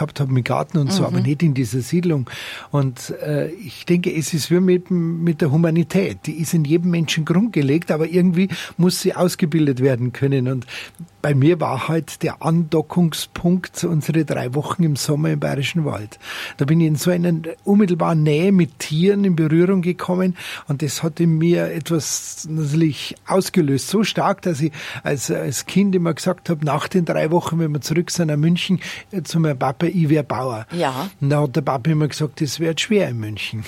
gehabt habe mit Garten und so, aber nicht in dieser Siedlung. Und ich denke, es ist wie mit der Humanität. Die ist in jedem Menschen grundgelegt, aber irgendwie muss sie ausgebildet werden können. Und bei mir war halt der Andockungspunkt unsere 3 Wochen im Sommer im Bayerischen Wald. Da bin ich in so einer unmittelbaren Nähe mit Tieren in Berührung gekommen und das hat in mir etwas natürlich ausgelöst. So stark, dass ich als Kind immer gesagt habe, nach den 3 Wochen, wenn wir zurück sind nach München, zu meinem Papa, ich wäre Bauer. Ja. Und da hat der Papa immer gesagt, das wird schwer in München.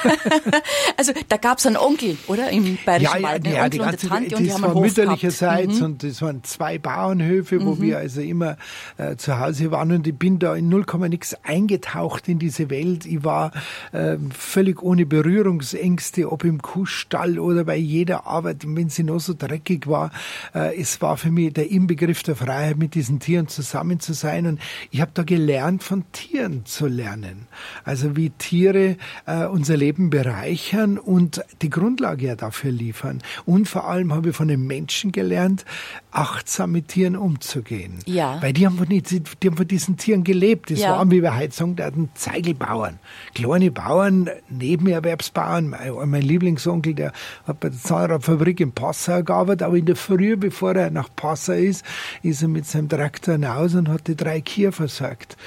Also da gab es einen Onkel, oder? Im Bayerischen Wald. Ja, Onkel und eine Tante und die das haben war einen Hof mütterlicherseits und das waren 2 Bauernhöfe, wo wir also immer zu Hause waren und ich bin da in 0, nix eingetaucht in diese Welt. Ich war völlig ohne Berührungsängste, ob im Kuhstall oder bei jeder Arbeit, wenn sie noch so dreckig war. Es war für mich der Inbegriff der Freiheit, mit diesen Tieren zusammen zu sein und ich habe da gelernt, von Tieren zu lernen. Also wie Tiere unser Leben bereichern und die Grundlage ja dafür liefern. Und vor allem habe ich von den Menschen gelernt, achtsam mit Tieren umzugehen. Ja. Weil die haben von diesen Tieren gelebt. Das waren, wie wir heute sagen, die Zeigelbauern. Kleine Bauern, Nebenerwerbsbauern. Mein Lieblingsonkel, der hat bei der Zahnradfabrik in Passau gearbeitet, aber in der Früh, bevor er nach Passau ist er mit seinem Traktor hinaus und hat die 3 Kühe versorgt.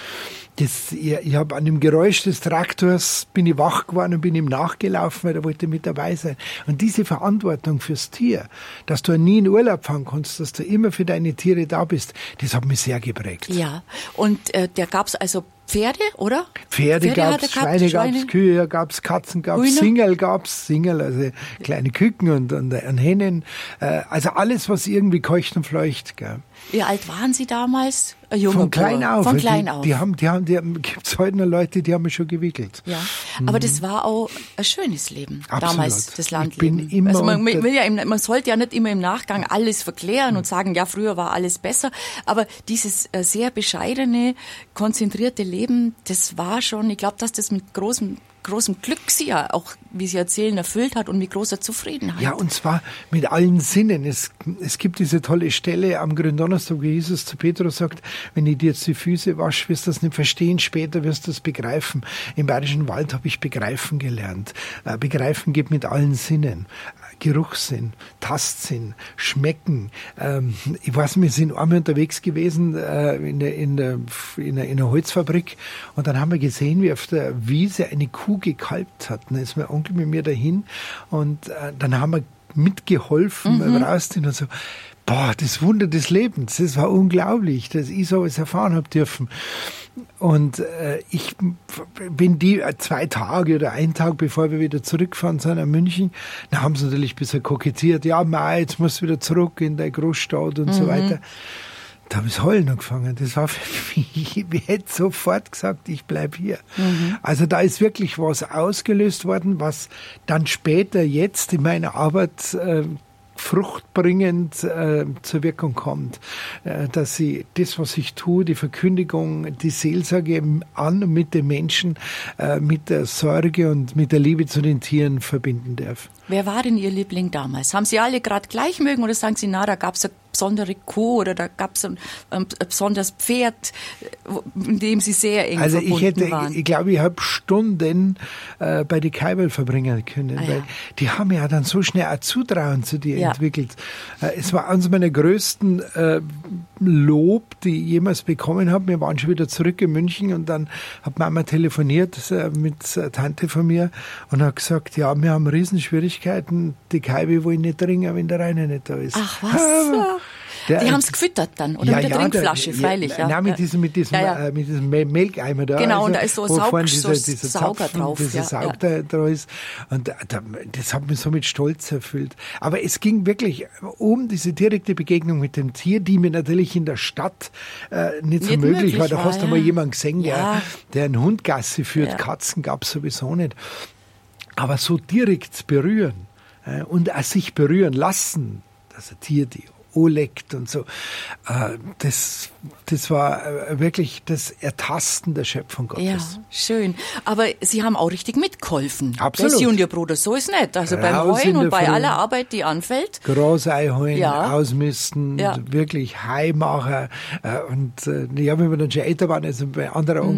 Ich habe an dem Geräusch des Traktors bin ich wach geworden und bin ihm nachgelaufen, weil er wollte mit dabei sein. Und diese Verantwortung fürs Tier, dass du nie in Urlaub fahren kannst, dass du immer für deine Tiere da bist, das hat mich sehr geprägt. Ja, und da gab's also Pferde, oder? Pferde gab's, Schweine gab's, Kühe gab's, Katzen gab's, Singel, also kleine Küken und Hennen. Also alles, was irgendwie keucht und fleucht. Gell. Wie alt waren Sie damals? Von klein auf. Von klein auf. Die gibt's heute noch Leute, die haben mich schon gewickelt. Ja, aber das war auch ein schönes Leben. Absolut. Damals, das Landleben. Ich bin immer man sollte ja nicht immer im Nachgang alles verklären und sagen, ja, früher war alles besser. Aber dieses sehr bescheidene, konzentrierte Leben, das war schon, ich glaube, dass das mit großem Glück sie ja auch, wie Sie erzählen, erfüllt hat und mit großer Zufriedenheit. Ja, und zwar mit allen Sinnen. Es gibt diese tolle Stelle am Gründonnerstag, wo Jesus zu Petrus sagt, wenn ich dir jetzt die Füße wasche, wirst du das nicht verstehen, später wirst du es begreifen. Im Bayerischen Wald habe ich begreifen gelernt. Begreifen geht mit allen Sinnen. Geruchssinn, Tastsinn, Schmecken. Ich weiß, wir sind einmal unterwegs gewesen in einer Holzfabrik und dann haben wir gesehen, wie auf der Wiese eine Kuh gekalbt hat. Dann ist mein Onkel mit mir dahin und dann haben wir mitgeholfen, rausziehen und so. Boah, das Wunder des Lebens, das war unglaublich, dass ich sowas erfahren habe dürfen. Und ich bin die 2 Tage oder 1 Tag, bevor wir wieder zurückfahren sind nach München, da haben sie natürlich ein bisschen kokettiert. Ja, Mai, jetzt musst du wieder zurück in deine Großstadt und so weiter. Da habe ich das Heulen angefangen. Das war für mich, ich hätte sofort gesagt, ich bleib hier. Also da ist wirklich was ausgelöst worden, was dann später jetzt in meiner Arbeit fruchtbringend zur Wirkung kommt, dass sie das, was ich tue, die Verkündigung, die Seelsorge an und mit den Menschen, mit der Sorge und mit der Liebe zu den Tieren verbinden darf. Wer war denn Ihr Liebling damals? Haben Sie alle gerade gleich mögen oder sagen Sie, na, da gab es eine besondere Kuh oder da gab es ein besonderes Pferd, in dem Sie sehr eng verbunden waren? Ich glaube, ich habe Stunden bei die Kaiwel verbringen können, weil die haben ja dann so schnell auch Zutrauen zu dir entwickelt. Es war eines meiner größten Lob, die ich jemals bekommen habe. Wir waren schon wieder zurück in München und dann hat Mama telefoniert mit einer Tante von mir und hat gesagt, ja, wir haben Riesenschwierigkeiten, die Kaiwel wollen nicht trinken, wenn der Rainer nicht da ist. Ach was? Die haben es gefüttert dann, oder mit der Trinkflasche, freilich. Nein, mit diesem Melkeimer da. Genau, also, und da ist so ein Sauger drauf. Dieser Saug da ist. Und das hat mich so mit Stolz erfüllt. Aber es ging wirklich um diese direkte Begegnung mit dem Tier, die mir natürlich in der Stadt nicht so möglich war. Da hast du mal jemanden gesehen, der einen Hund Gassi führt. Katzen gab es sowieso nicht. Aber so direkt berühren und sich berühren lassen, dass ein Tier die leckt und so. Das war wirklich das Ertasten der Schöpfung Gottes. Ja, schön. Aber Sie haben auch richtig mitgeholfen. Absolut. Sie und Ihr Bruder, so ist nicht. Also beim Heuen und bei aller Arbeit, die anfällt. Gras einholen, ausmisten, wirklich Hai machen. Und wenn wir dann schon älter waren, also mein anderer Onkel,